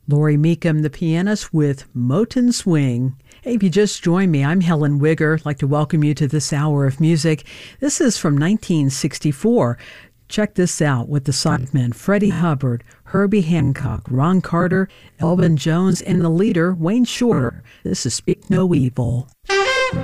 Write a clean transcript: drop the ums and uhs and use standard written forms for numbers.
Laurie Meekum, the pianist, with Moten Swing. Hey, if you just joined me, I'm Helen Wigger. I'd like to welcome you to this hour of music. This is from 1964. Check this out with the sidemen Freddie Hubbard, Herbie Hancock, Ron Carter, Elvin Jones, and the leader, Wayne Shorter. This is Speak No Evil.